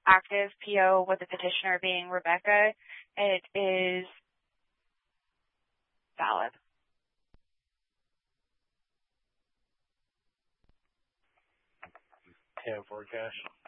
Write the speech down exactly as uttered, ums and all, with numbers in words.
active P O with the petitioner being Rebecca, it is valid. ten forecast.